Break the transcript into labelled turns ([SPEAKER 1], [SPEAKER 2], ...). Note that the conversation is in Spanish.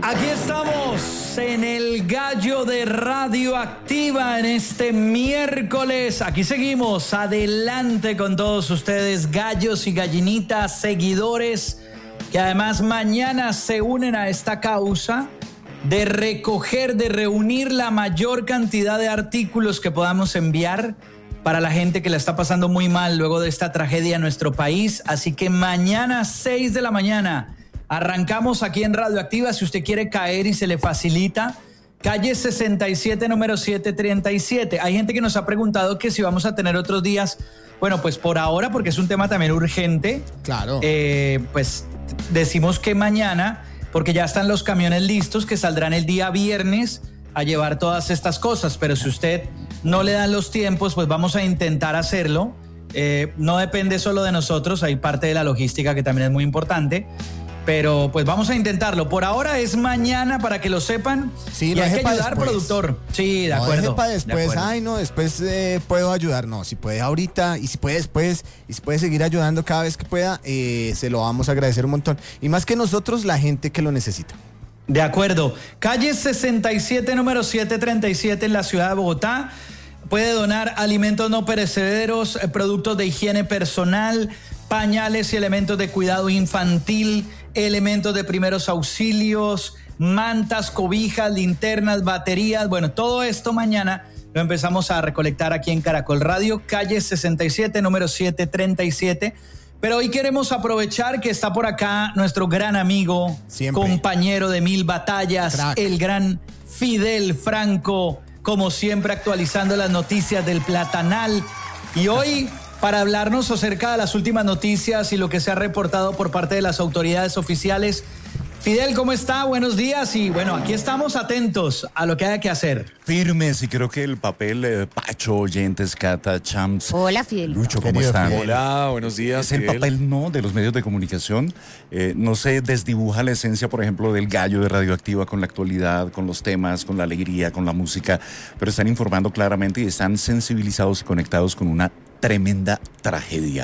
[SPEAKER 1] Aquí estamos en el Gallo de Radioactiva en este miércoles. Aquí seguimos adelante con todos ustedes, gallos y gallinitas, seguidores que además mañana se unen a esta causa de recoger, de reunir la mayor cantidad de artículos que podamos enviar para la gente que la está pasando muy mal luego de esta tragedia en nuestro país. Así que mañana 6 de la mañana arrancamos aquí en Radioactiva. Si usted quiere caer y se le facilita, calle 67, número 737. Hay gente que nos ha preguntado que si vamos a tener otros días. Bueno, pues por ahora, porque es un tema también urgente.
[SPEAKER 2] Claro.
[SPEAKER 1] Pues decimos que mañana, porque ya están los camiones listos que saldrán el día viernes a llevar todas estas cosas. Pero si usted no le dan los tiempos, pues vamos a intentar hacerlo. No depende solo de nosotros, hay parte de la logística que también es muy importante. Pero pues vamos a intentarlo. Por ahora es mañana para que lo sepan.
[SPEAKER 2] Sí,
[SPEAKER 1] y
[SPEAKER 2] no
[SPEAKER 1] hay que
[SPEAKER 2] deje pa'
[SPEAKER 1] ayudar,
[SPEAKER 2] después.
[SPEAKER 1] productor. Sí, de
[SPEAKER 2] No
[SPEAKER 1] acuerdo.
[SPEAKER 2] deje para después.
[SPEAKER 1] De acuerdo.
[SPEAKER 2] Ay, no, después puedo ayudar. No, si puede ahorita y si puede después y si puede seguir ayudando cada vez que pueda, se lo vamos a agradecer un montón. Y más que nosotros, la gente que lo necesita.
[SPEAKER 1] De acuerdo. Calle 67, número 737 en la ciudad de Bogotá. Puede donar alimentos no perecederos, productos de higiene personal, pañales y elementos de cuidado infantil, elementos de primeros auxilios, mantas, cobijas, linternas, baterías. Bueno, todo esto mañana lo empezamos a recolectar aquí en Caracol Radio, calle 67, número 737. Pero hoy queremos aprovechar que está por acá nuestro gran amigo,
[SPEAKER 2] Siempre.
[SPEAKER 1] compañero de mil batallas,
[SPEAKER 2] Crack.
[SPEAKER 1] el gran Fidel Franco, como siempre actualizando las noticias del Platanal. Y hoy, para hablarnos acerca de las últimas noticias y lo que se ha reportado por parte de las autoridades oficiales. Fidel, ¿cómo está? Buenos días y bueno, aquí estamos atentos a lo que haya que hacer.
[SPEAKER 3] Firmes, y creo que el papel, Pacho, oyentes, Cata, Champs.
[SPEAKER 4] Hola, Fidel.
[SPEAKER 3] Lucho, ¿cómo
[SPEAKER 2] Querido
[SPEAKER 3] están?
[SPEAKER 2] Fidel.
[SPEAKER 5] Hola, buenos días.
[SPEAKER 3] Es el
[SPEAKER 5] Fidel.
[SPEAKER 3] papel, ¿no?, de los medios de comunicación. No se desdibuja la esencia, por ejemplo, del gallo de Radioactiva con la actualidad, con los temas, con la alegría, con la música, pero están informando claramente y están sensibilizados y conectados con una tremenda tragedia.